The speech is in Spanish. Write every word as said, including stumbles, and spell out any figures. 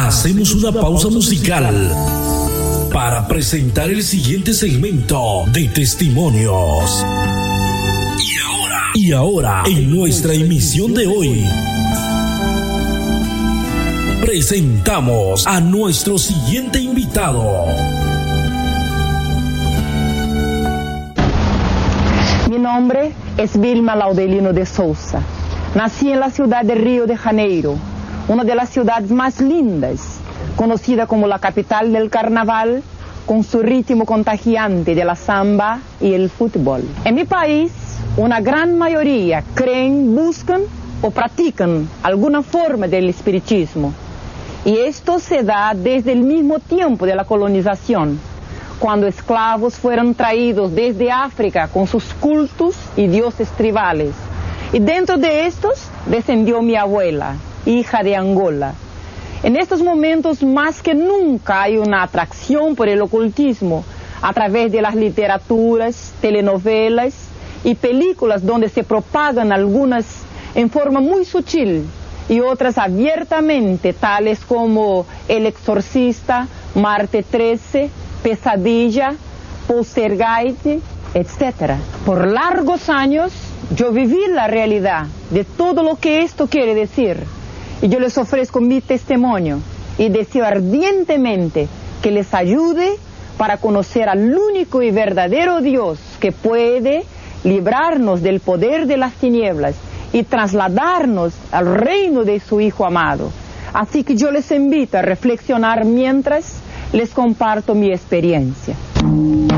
Hacemos una pausa musical para presentar el siguiente segmento de testimonios. Y ahora, y ahora, en nuestra emisión de hoy, presentamos a nuestro siguiente invitado. Mi nombre es Vilma Laudelino de Souza. Nací en la ciudad de Río de Janeiro, una de las ciudades más lindas, conocida como la capital del carnaval, con su ritmo contagiante de la samba y el fútbol. En mi país, una gran mayoría creen, buscan o practican alguna forma del espiritismo. Y esto se da desde el mismo tiempo de la colonización, cuando esclavos fueron traídos desde África con sus cultos y dioses tribales. Y dentro de estos descendió mi abuela, hija de Angola. En estos momentos más que nunca hay una atracción por el ocultismo a través de las literaturas, telenovelas y películas donde se propagan algunas en forma muy sutil y otras abiertamente, tales como El Exorcista, Marte trece, Pesadilla, Poltergeist, etcétera. Por largos años yo viví la realidad de todo lo que esto quiere decir, y yo les ofrezco mi testimonio y deseo ardientemente que les ayude para conocer al único y verdadero Dios que puede librarnos del poder de las tinieblas y trasladarnos al reino de su Hijo amado. Así que yo les invito a reflexionar mientras les comparto mi experiencia.